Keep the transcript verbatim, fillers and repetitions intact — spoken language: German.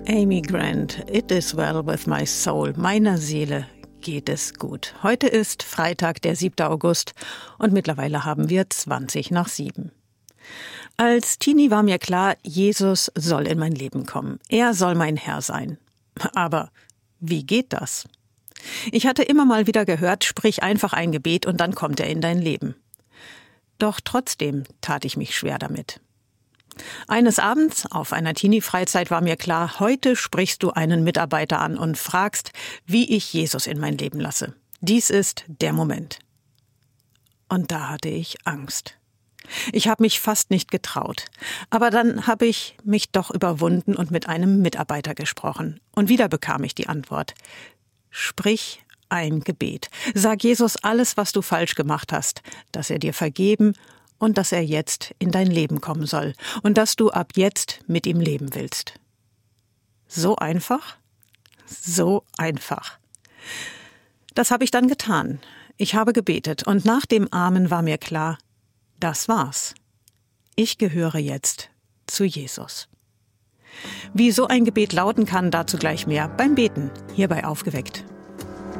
Amy Grant, It is well with my soul, meiner Seele geht es gut. Heute ist Freitag, der siebte August und mittlerweile haben wir zwanzig nach sieben. Als Teenie war mir klar, Jesus soll in mein Leben kommen. Er soll mein Herr sein. Aber wie geht das? Ich hatte immer mal wieder gehört, sprich einfach ein Gebet und dann kommt er in dein Leben. Doch trotzdem tat ich mich schwer damit. Eines Abends auf einer Teenie-Freizeit war mir klar, heute sprichst du einen Mitarbeiter an und fragst, wie ich Jesus in mein Leben lasse. Dies ist der Moment. Und da hatte ich Angst. Ich habe mich fast nicht getraut. Aber dann habe ich mich doch überwunden und mit einem Mitarbeiter gesprochen. Und wieder bekam ich die Antwort. Sprich ein Gebet. Sag Jesus alles, was du falsch gemacht hast, dass er dir vergeben und dass er jetzt in dein Leben kommen soll und dass du ab jetzt mit ihm leben willst. So einfach? So einfach. Das habe ich dann getan. Ich habe gebetet und nach dem Amen war mir klar, das war's. Ich gehöre jetzt zu Jesus. Wie so ein Gebet lauten kann, dazu gleich mehr beim Beten, hier bei Aufgeweckt.